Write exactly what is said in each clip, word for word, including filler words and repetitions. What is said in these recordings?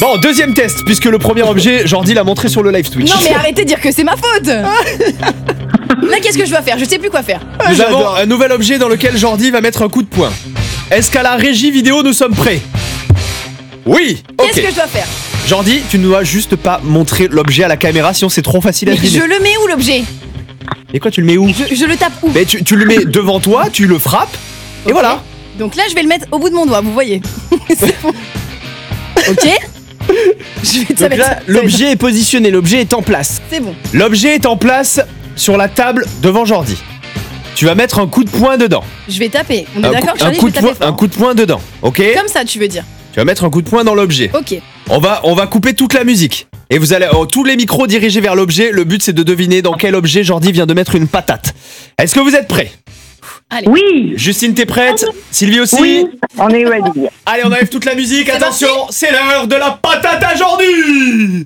Bon, deuxième test, puisque le premier objet, Jordi l'a montré sur le live Twitch. Non mais arrêtez de dire que c'est ma faute. Là qu'est-ce que je dois faire? Je sais plus quoi faire. Nous avons un nouvel objet dans lequel Jordi va mettre un coup de poing. Est-ce qu'à la régie vidéo nous sommes prêts? Oui. Ok. Qu'est-ce que je dois faire? Jordi, tu ne dois juste pas montrer l'objet à la caméra, sinon c'est trop facile à Mais deviner. je le mets où l'objet? Et quoi, tu le mets où? je, je le tape où? Mais tu, tu le mets devant toi, tu le frappes, et Ok. voilà. Donc là je vais le mettre au bout de mon doigt, vous voyez. C'est bon. Ok. Je vais ça Donc va là, être- ça va l'objet est positionné, l'objet est en place. être- C'est bon. L'objet est en place sur la table devant Jordi. Tu vas mettre un coup de poing dedans. Je vais taper. On est Un d'accord, coup, un Charlie, coup je de vais taper poing, fort. un coup de poing dedans, ok? Comme ça tu veux dire. Tu vas mettre un coup de poing dans l'objet. Ok. On va, on va couper toute la musique. Et vous allez, oh, tous les micros dirigés vers l'objet. Le but c'est de deviner dans quel objet Jordi vient de mettre une patate. Est-ce que vous êtes prêts? Allez. Oui, Justine, t'es prête? Sylvie aussi? oui, on est ready. Allez, on enlève toute la musique. C'est Attention, c'est l'heure de la patate à Jordi.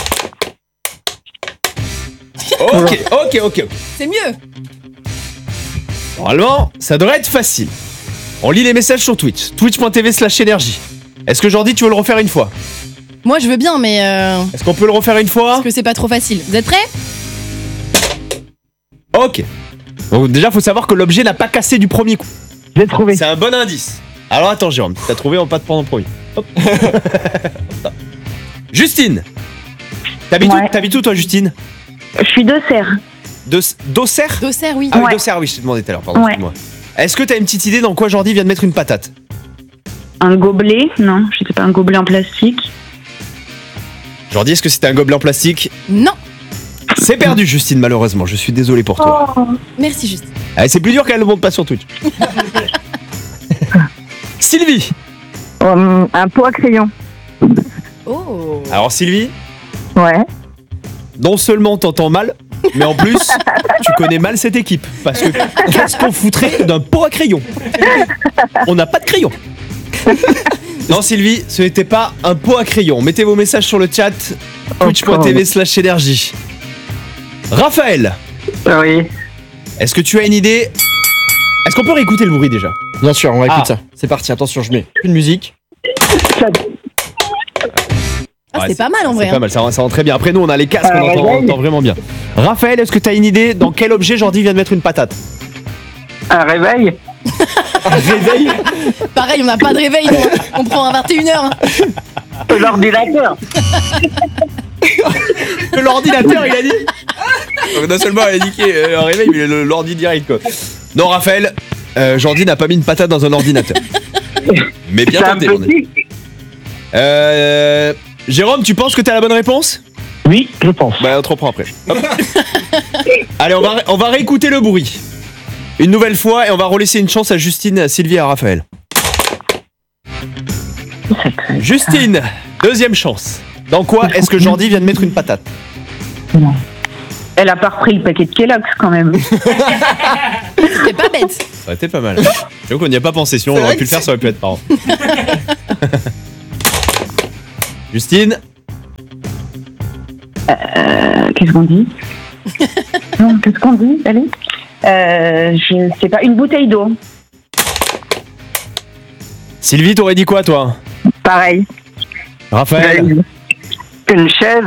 Ok, ok, ok. ok. C'est mieux. Normalement, ça devrait être facile. On lit les messages sur Twitch. Twitch.tv slash énergie. Est-ce que Jordi, tu veux le refaire une fois? Moi je veux bien mais euh, Est-ce qu'on peut le refaire une fois? parce que c'est pas trop facile. Vous êtes prêts? Ok. Donc déjà, faut savoir que l'objet n'a pas cassé du premier coup. J'ai trouvé. C'est un bon indice. Alors attends, Jérôme, t'as trouvé, on va pas te prendre en premier. Hop. Justine, t'habites Ouais. où, t'habites où, toi, Justine? Je suis d'Auxerre. De d'Auxerre? D'Auxerre, oui. Ah oui, Ouais. d'Auxerre, oui, je t'ai demandé tout à l'heure, pardon, Ouais. excuse-moi. Est-ce que t'as une petite idée dans quoi Jordi vient de mettre une patate? Un gobelet, non, je sais pas, un gobelet en plastique. Jordi, est-ce que c'était un gobelet en plastique? Non. C'est perdu, Justine, malheureusement, je suis désolé pour toi. Oh, Merci juste. Ah, c'est plus dur qu'elle ne monte pas sur Twitch. Sylvie. euh, un pot à crayon. Oh. Alors Sylvie, Ouais. non seulement t'entends mal, mais en plus, tu connais mal cette équipe. Parce que qu'est-ce qu'on foutrait d'un pot à crayon? On n'a pas de crayon. Non Sylvie, ce n'était pas un pot à crayon. Mettez vos messages sur le chat, twitch.tv slash énergie. Raphaël, Oui. est-ce que tu as une idée? Est-ce qu'on peut réécouter le bruit déjà? Bien sûr, on va écouter Ah. ça. C'est parti, attention, je mets une musique. Ah, Ouais, c'est pas mal en vrai. C'est pas hein. mal, ça rend, ça rend très bien. Après nous on a les casques, Euh, on, entend, on réveil. entend vraiment bien. Raphaël, est-ce que tu as une idée dans quel objet Jordi vient de mettre une patate? Un réveil. Réveil. Pareil, on n'a pas de réveil, nous. On prend à vingt et une heures. L'ordinateur. L'ordinateur, il a dit. Donc, non seulement il a dit qu'il y a un réveil, mais le- l'ordi direct quoi. Non, Raphaël, euh, Jordi n'a pas mis une patate dans un ordinateur. Mais bien C'est un tenté, mon ami. petit. Euh, Jérôme, tu penses que t'as la bonne réponse? Oui, je pense. Bah, on te reprend après. Hop. Allez, on va, ré- on va réécouter le bruit. Une nouvelle fois, et on va relaisser une chance à Justine, à Sylvie et à Raphaël. Justine, deuxième chance. Dans quoi est-ce que Jordi vient de mettre une patate? Elle a pas repris le paquet de Kellogg's quand même. C'est pas bête. Ça aurait été pas mal. J'avoue qu'on n'y a pas pensé, sinon on C'est aurait vrai pu le que faire, ça aurait pu être marrant. Justine, Euh, qu'est-ce qu'on dit? Non, qu'est-ce qu'on dit? Allez. Euh, je sais pas, une bouteille d'eau. Sylvie, t'aurais dit quoi toi? Pareil. Raphaël, Une chaise.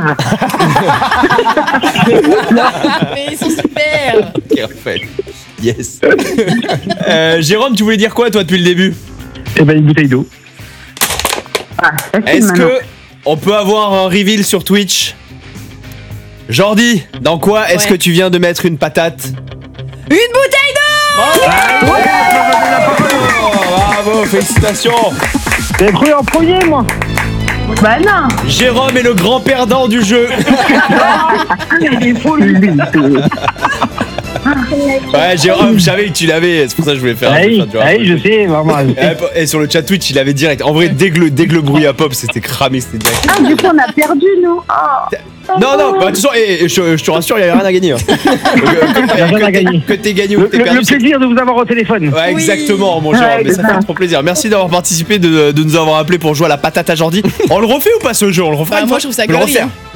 Mais ils sont super. Ok, Raphaël. Yes. Euh, Jérôme, tu voulais dire quoi toi depuis le début? Eh ben, une bouteille d'eau. Ah, facile, Est-ce maintenant. que on peut avoir un reveal sur Twitch? Jordi, dans quoi est-ce Ouais. que tu viens de mettre une patate? Une bouteille d'eau. Oh, bravo, félicitations. J'ai cru en premier, moi. Bah non. Jérôme est le grand perdant du jeu. Il est fou, lui. Ouais, Jérôme, je savais que tu l'avais, c'est pour ça que je voulais faire un peu ça, tu vois. je sais, vraiment. Et, et sur le chat Twitch, il avait direct. En vrai, dès que le, dès que le bruit a pop, c'était cramé, c'était direct. Ah, du coup, on a perdu, nous. Oh. Non, non, bah, de toute façon, et, et je, je te rassure, il n'y a rien à gagner. Hein. Que, Y a rien à gagner. que t'aies gagné ou que t'aies Le, perdu. le c'est- plaisir de vous avoir au téléphone. Ouais, Oui. exactement, mon Jérôme, Ouais, mais ça c'est fait ça. trop plaisir. Merci d'avoir participé, de, de nous avoir appelé pour jouer à la patate à Jordi. On le refait ou pas ce jeu? On le refera Bah, une moi, fois je trouve ça On peut le galerie, refaire. hein.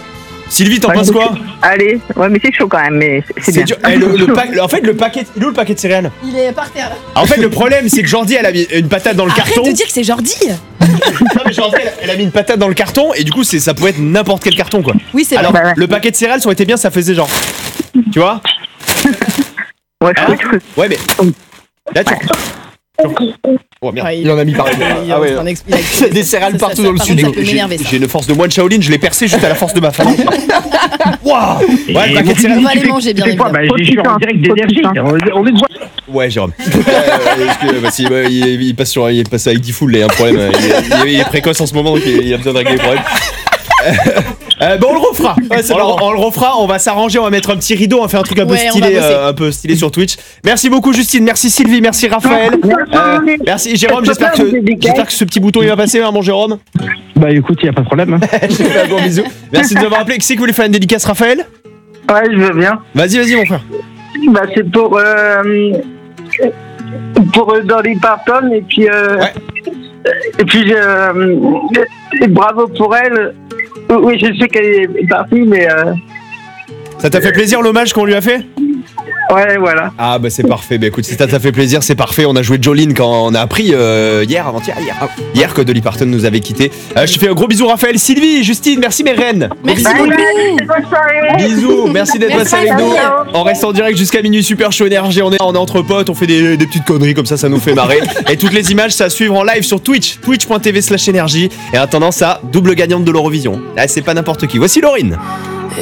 Sylvie, t'en Ouais, penses mais quoi? c'est- Allez, ouais, mais c'est chaud quand même, mais c'est- c'est C'est bien. dur. Eh, le, le pa- En fait, le paquet. Il est où le paquet de céréales? Il est par terre. En fait, le problème, c'est que Jordi, elle a mis une patate dans le Arrête carton. de dire que c'est Jordi. Non, mais Jordi, elle, elle a mis une patate dans le carton et du coup, c'est, ça pouvait être n'importe quel carton, quoi. Oui, c'est Alors, vrai. Bah ouais. le paquet de céréales, ça aurait été bien, ça faisait genre. Tu vois? Ouais, Hein je trouve que- Ouais, mais. Là, tu. Oh merde. Ouais, Il en a mis partout. il- Ah ouais. il- il- il- il- Des céréales ça- partout ça- dans le par contre, studio. Ça peut m'énerver, ça. J'ai une force de moine Shaolin, je l'ai percé juste à la force de ma femme. Waouh! Ouais, le paquet de céréales. On va les manger, bien Tu fais quoi? évidemment. Bah, j'ai Faut en putain, direct faut d'énergie. putain. On est de voir. Ouais, Jérôme. Euh, parce que, bah, si, ouais, il, il passe sur, il passe avec dix full, il y a un problème. Il, il- il est précoce en ce moment, donc il, il a besoin de régler les problèmes. Euh, bon, on le refera. on, le, on le refera. On va s'arranger. On va mettre un petit rideau. On va faire un truc un peu Ouais, on stylé, va bosser. euh, un peu stylé sur Twitch. Merci beaucoup, Justine. Merci Sylvie. Merci Raphaël. Euh, merci Jérôme. J'espère que, j'espère que ce petit bouton il va passer, hein, mon Jérôme. Bah écoute, y a pas de problème. hein. Je te fais un gros bisou. Merci de nous avoir appelé. Qui c'est qui voulait faire une dédicace, Raphaël? Ouais, je veux bien. Vas-y, vas-y, mon frère. Bah, c'est pour. Euh, pour euh, Dolly Parton, et puis. Euh, Ouais. Et puis, euh, et bravo pour elle. Oui, je sais qu'elle est partie, mais. Euh, Ça t'a fait plaisir l'hommage qu'on lui a fait? ouais, voilà. Ah bah c'est parfait, bah écoute si ça t'a fait plaisir c'est parfait, on a joué Jolene quand on a appris euh, hier, avant-hier, hier, ah, hier que Dolly Parton nous avait quittés. Euh, je te fais un gros bisou Raphaël, Sylvie, Justine, merci mes reines. Merci Bye, beaucoup. bye, bonne soirée. Bisous, merci d'être Merci, passé avec nous. ciao. On reste en direct jusqu'à minuit, super chaud énergie, on est, on est entre potes, on fait des, des petites conneries comme ça, ça nous fait marrer. Et toutes les images, c'est à suivre en live sur Twitch, twitch.tv slash énergie. Et en attendant ça, double gagnante de l'Eurovision. Ah, c'est pas n'importe qui. Voici Laurine.